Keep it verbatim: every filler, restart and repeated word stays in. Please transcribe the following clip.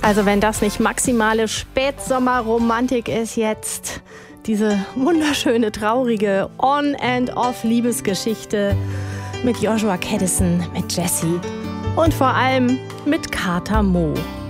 Also wenn das nicht maximale Spätsommerromantik ist jetzt, diese wunderschöne, traurige On-and-Off-Liebesgeschichte mit Joshua Caddison, mit Jessie und vor allem mit Carter Moe.